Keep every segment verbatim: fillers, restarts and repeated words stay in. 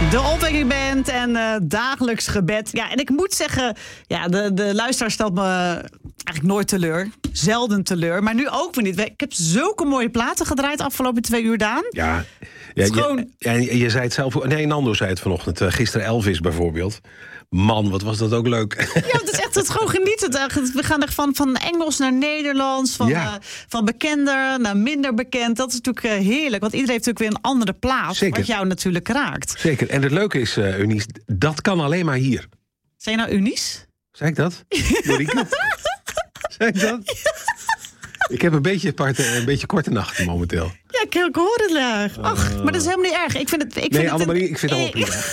De opwekking band en uh, dagelijks gebed. Ja, en ik moet zeggen, ja, de, de luisteraar stelt me eigenlijk nooit teleur. Zelden teleur, maar nu ook weer niet. Ik heb zulke mooie platen gedraaid afgelopen twee uur, Daan. Ja, ja, gewoon... je, ja je, je zei het zelf. Nee, Nando zei het vanochtend. Uh, gisteren Elvis bijvoorbeeld. Man, wat was dat ook leuk. Ja, het is echt het gewoon genieten. We gaan echt van, van Engels naar Nederlands. Van, ja. uh, van bekender naar minder bekend. Dat is natuurlijk uh, heerlijk. Want iedereen heeft natuurlijk weer een andere plaat. Zeker. Wat jou natuurlijk raakt. Zeker. En het leuke is, uh, Eunice, dat kan alleen maar hier. Zei je nou Eunice? Zei ik dat? Marieke? Zei ik dat? Ik heb een beetje, parte, een beetje korte nachten momenteel. Ja, ik, ik hoor het laag. Ach, uh, maar dat is helemaal niet erg. Ik vind het, ik nee, vind Annemarie, het een... ik vind het allemaal prima.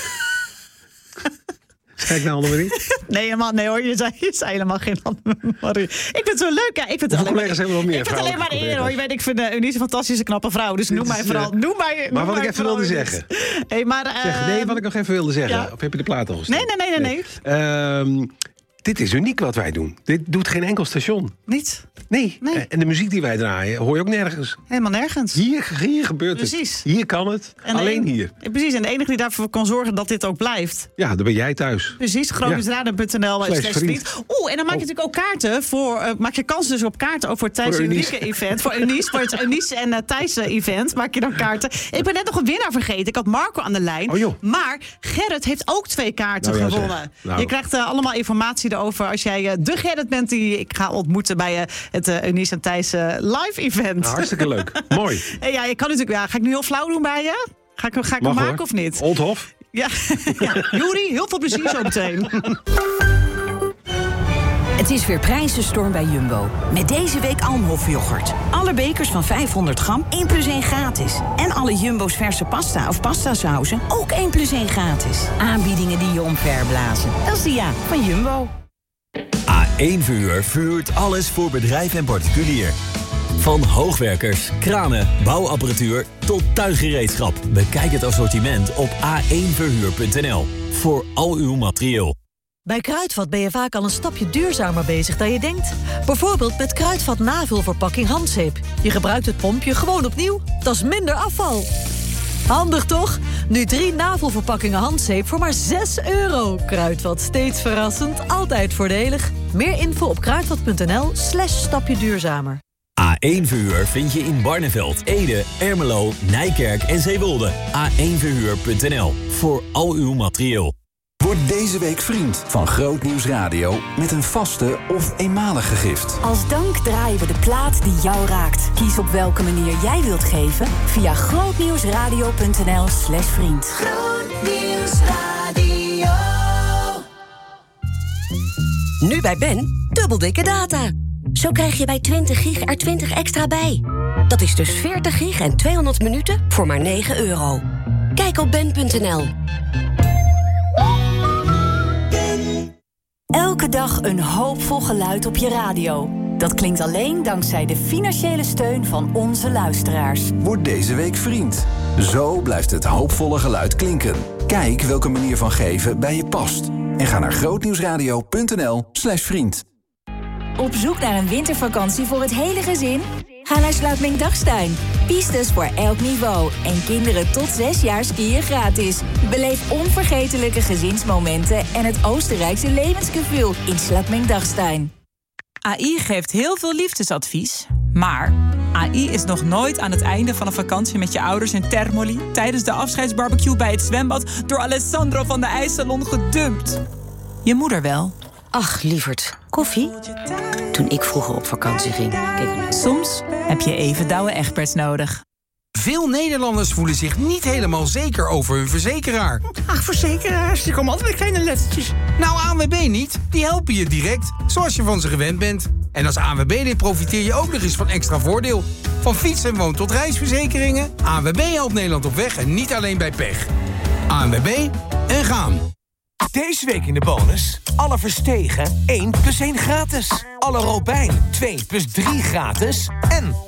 Kijk naar Annemarie. Nee, helemaal, nee hoor, je zei, je zei helemaal geen Annemarie. Ik vind het zo leuk. Ja. Ik vind het alleen maar, hebben nog meer ik vind het alleen maar eer hoor. Je weet, ik vind uh, Eunice een fantastische knappe vrouw. Dus noem mij vooral. Noem mij, maar noem wat ik even wilde Eunice. zeggen. Hey, maar, uh, zeg, nee, wat ik nog even wilde zeggen. Ja. Of heb je de plaat al gesteld? Nee, nee, nee, nee. nee. nee. Um, dit is uniek wat wij doen. Dit doet geen enkel station. Niet? Nee. nee. En de muziek die wij draaien hoor je ook nergens. Helemaal nergens. Hier, hier gebeurt precies. het. Hier kan het. En alleen een, hier. Precies. En de enige die daarvoor kan zorgen dat dit ook blijft. Ja, dan ben jij thuis. Precies. Groningsradio punt n l slash vriend. Oeh, en dan maak je oh. natuurlijk ook kaarten voor. Uh, maak je kans dus op kaarten ook voor Thijs en Ulrike event. Voor Eunice, voor het Eunice en uh, Thijs event. Maak je dan kaarten. Ik ben net nog een winnaar vergeten. Ik had Marco aan de lijn. Oh, joh. Maar Gerrit heeft ook twee kaarten nou, gewonnen. Nou. Je krijgt uh, allemaal informatie erover als jij uh, de Gerrit bent die ik ga ontmoeten bij uh, het uh, Eunice en Thijs uh, live event. Nou, hartstikke leuk. Mooi. Hey, ja, je kan natuurlijk, ja, ga ik nu heel flauw doen bij je? Ga ik, ga ik hem maken of niet? Oldhof? Ja, ja. Juri, heel veel plezier zo meteen. Het is weer prijzenstorm bij Jumbo. Met deze week Almhof yoghurt. Alle bekers van vijfhonderd gram, één plus één gratis. En alle Jumbo's verse pasta of pastasauzen, ook één plus één gratis. Aanbiedingen die je omverblazen. Dat is de ja van Jumbo. A één Verhuur vuurt alles voor bedrijf en particulier. Van hoogwerkers, kranen, bouwapparatuur tot tuingereedschap. Bekijk het assortiment op a één verhuur punt n l voor al uw materieel. Bij Kruidvat ben je vaak al een stapje duurzamer bezig dan je denkt. Bijvoorbeeld met Kruidvat navulverpakking handzeep. Je gebruikt het pompje gewoon opnieuw. Dat is minder afval. Handig toch? Nu drie navelverpakkingen handzeep voor maar zes euro. Kruidvat, steeds verrassend, altijd voordelig. Meer info op kruidvat punt n l slash stapje duurzamer. A één Verhuur vind je in Barneveld, Ede, Ermelo, Nijkerk en Zeewolde. a één verhuur punt n l voor al uw materieel. Word deze week vriend van Groot Nieuws Radio met een vaste of eenmalige gift. Als dank draaien we de plaat die jou raakt. Kies op welke manier jij wilt geven via grootnieuwsradio punt n l slash vriend. Grootnieuwsradio. Nu bij Ben, dubbel dikke data. Zo krijg je bij twintig gig er twintig extra bij. Dat is dus veertig gig en tweehonderd minuten voor maar negen euro. Kijk op ben punt n l. Elke dag een hoopvol geluid op je radio. Dat klinkt alleen dankzij de financiële steun van onze luisteraars. Word deze week vriend. Zo blijft het hoopvolle geluid klinken. Kijk welke manier van geven bij je past. En ga naar grootnieuwsradio punt n l slash vriend. Op zoek naar een wintervakantie voor het hele gezin? Ga naar Sluitming-Dachstein. Pistes voor elk niveau. En kinderen tot zes jaar skiën gratis. Beleef onvergetelijke gezinsmomenten en het Oostenrijkse levensgevoel in Sluitming-Dachstein. A I geeft heel veel liefdesadvies, maar A I is nog nooit aan het einde van een vakantie met je ouders in Termoli tijdens de afscheidsbarbecue bij het zwembad door Alessandro van de IJssalon gedumpt. Je moeder wel. Ach, lieverd. Koffie? Toen ik vroeger op vakantie ging. Kijk, soms heb je even douwe egberts nodig. Veel Nederlanders voelen zich niet helemaal zeker over hun verzekeraar. Ach, verzekeraars, die komen altijd met kleine lettertjes. Nou, A N W B niet. Die helpen je direct, zoals je van ze gewend bent. En als A N W B-lid profiteer je ook nog eens van extra voordeel. Van fiets- en woon- tot reisverzekeringen. A N W B helpt Nederland op weg en niet alleen bij pech. A N W B en gaan. Deze week in de bonus. Alle Verstegen één plus één gratis. Alle Robijn twee plus drie gratis. En